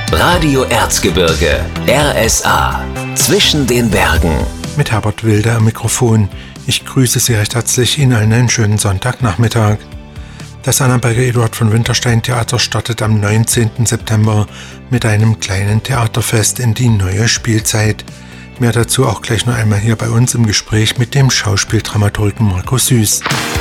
Radio Erzgebirge, RSA, zwischen den Bergen. Mit Herbert Wilde am Mikrofon. Ich grüße Sie recht herzlich, Ihnen allen einen schönen Sonntagnachmittag. Das Annaberger Eduard von Winterstein Theater startet am 19. September mit einem kleinen Theaterfest in die neue Spielzeit. Mehr dazu auch gleich noch einmal hier bei uns im Gespräch mit dem Schauspieldramaturgen Marco Süß.